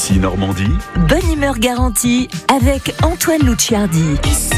Ici Normandie. Bonne humeur garantie avec Antoine Luciardi.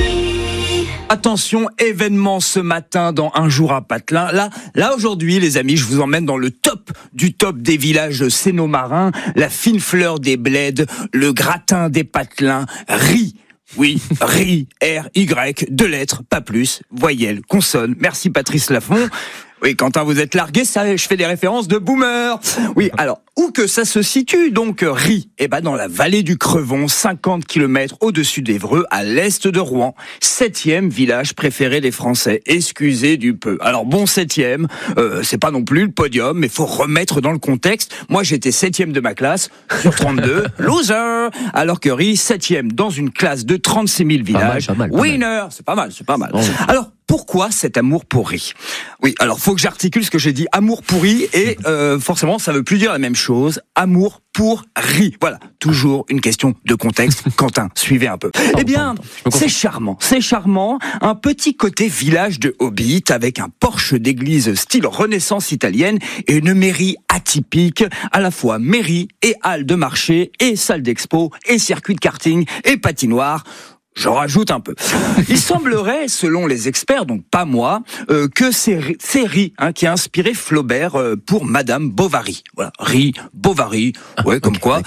Attention, événement ce matin dans Un jour à Patelin. Là aujourd'hui, les amis, je vous emmène dans le top du top des villages sénomarins, la fine fleur des bleds, le gratin des patelins, Ry. Oui, Ry, R-Y, 2 lettres, pas plus, voyelle, consonne. Merci Patrice Laffont. Oui, Quentin, vous êtes largué, ça, je fais des références de boomer. Oui, alors, où que ça se situe, donc, Ry? Eh ben, dans la vallée du Crevon, 50 km au-dessus d'Évreux, à l'est de Rouen. 7e village préféré des Français. Excusez du peu. Alors, bon, 7e, c'est pas non plus le podium, mais faut remettre dans le contexte. Moi, j'étais 7e de ma classe, sur 32, loser! Alors que Ry, 7e dans une classe de 36 000 villages. Pas mal. Winner! C'est pas mal. Oh. Alors, pourquoi cet amour pour Ry? Oui, alors faut que j'articule ce que j'ai dit. Amour pour Ry et forcément ça veut plus dire la même chose. Amour pour Ry. Voilà, toujours une question de contexte. Quentin, suivez un peu. Eh bien, c'est charmant. Un petit côté village de Hobbit avec un porche d'église style Renaissance italienne et une mairie atypique, à la fois mairie et halle de marché et salle d'expo et circuit de karting et patinoire. Je rajoute un peu. Il semblerait, selon les experts, donc pas moi, que c'est Ry qui a inspiré Flaubert pour Madame Bovary. Voilà, Ry, Bovary, ouais, comme quoi.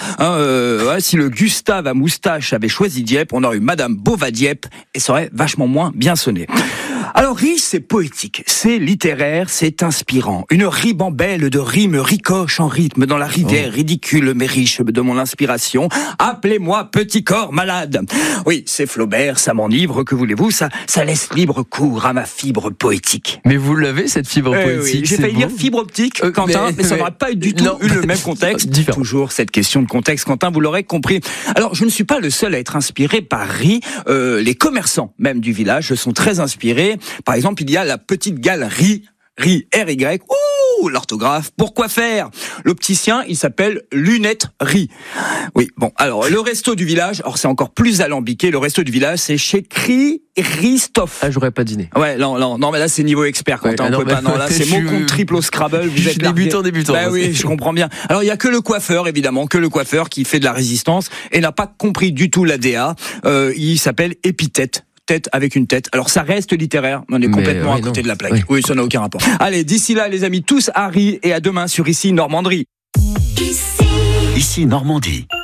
Si le Gustave à moustache avait choisi Dieppe, on aurait eu Madame Bovadieppe et ça aurait vachement moins bien sonné. Alors Ry, c'est poétique, c'est littéraire, c'est inspirant. Une ribambelle de rimes ricoche en rythme dans la rivière ridicule mais riche de mon inspiration. Appelez-moi petit corps malade. Oui, c'est Flaubert, ça m'enivre, que voulez-vous, ça laisse libre cours à ma fibre poétique. Mais vous l'avez, cette fibre poétique? Oui, j'ai failli dire fibre optique, Quentin, mais ça n'aurait pas du tout eu le même contexte. Différent. Toujours cette question de contexte, Quentin, vous l'aurez compris. Alors, je ne suis pas le seul à être inspiré par Ry. Les commerçants, même du village, sont très inspirés. Par exemple, il y a la petite galerie Ry, R-Y. Ouh, l'orthographe. Pourquoi faire? L'opticien, il s'appelle Lunettes Ry. Oui, bon, alors, le resto du village, alors c'est encore plus alambiqué, le resto du village, c'est chez Christophe. Ah, j'aurais pas dîné. Ouais, non, mais là, c'est niveau expert, Quentin, là, c'est mon compte triple au Scrabble, vous êtes débutant. Bah oui, je comprends bien. Alors, il y a que le coiffeur, évidemment, qui fait de la résistance, et n'a pas compris du tout l'ADA, il s'appelle Épithète. Tête avec une tête. Alors ça reste littéraire, on est complètement à côté de la plaque. Oui, ça n'a aucun rapport. Allez, d'ici là, les amis, tous à Ry et à demain sur Ici Normandie. Ici Normandie.